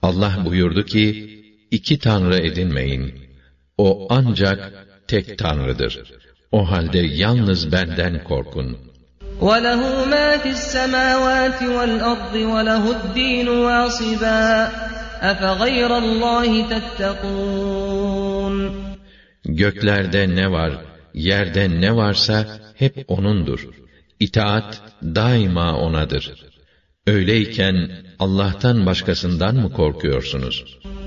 Allah buyurdu ki, iki tanrı edinmeyin. O ancak tek Tanrıdır. O halde yalnız benden korkun. وَلَهُ مَا فِي السَّمَاوَاتِ وَالْأَرْضِ وَلَهُ الدِّينُ وَاصِبًا أَفَغَيْرَ اللّٰهِ تَتَّقُونَ Göklerde ne var, yerde ne varsa hep O'nundur. İtaat daima O'nadır. Öyleyken Allah'tan başkasından mı korkuyorsunuz?